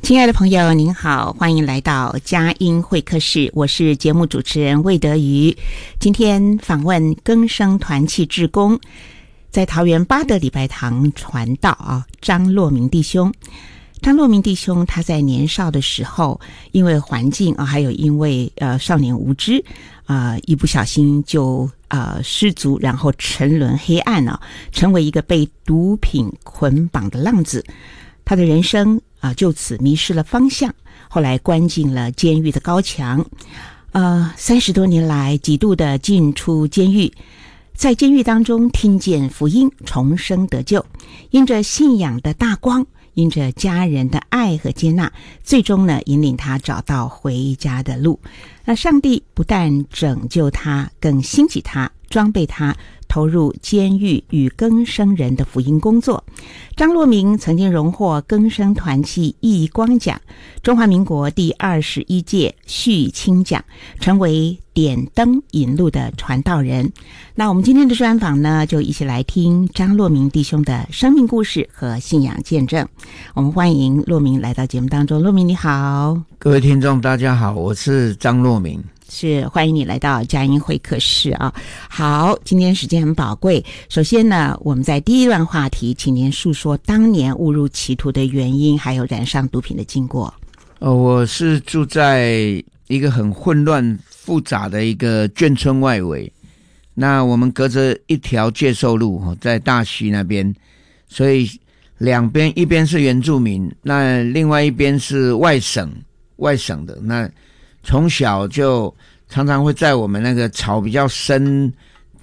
亲爱的朋友您好，欢迎来到佳音会客室，我是节目主持人魏德瑜。今天访问更生团契志工，在桃园八德礼拜堂传道张洛明弟兄。张洛明弟兄他在年少的时候，因为环境还有因为少年无知一不小心就失足，然后沉沦黑暗成为一个被毒品捆绑的浪子。他的人生就此迷失了方向，后来关进了监狱的高墙，30多年来几度的进出监狱，在监狱当中听见福音，重生得救，因着信仰的大光，因着家人的爱和接纳，最终呢引领他找到回家的路。那上帝不但拯救他，更兴起他，装备他，投入监狱与更生人的福音工作。张洛明曾经荣获更生团契义光奖、中华民国第21届续青奖，成为点灯引路的传道人。那我们今天的专访呢，就一起来听张洛明弟兄的生命故事和信仰见证。我们欢迎洛明来到节目当中。洛明你好。 各位听众大家好，我是张洛明。 是，欢迎你来到佳音会客室好，今天时间很宝贵。首先呢，我们在第一段话题，请您述说当年误入歧途的原因，还有染上毒品的经过。 我是住在一个很混乱复杂的一个眷村外围，那我们隔着一条介寿路，在大溪那边，所以两边，一边是原住民，那另外一边是外省的。那从小就常常会在我们那个草比较深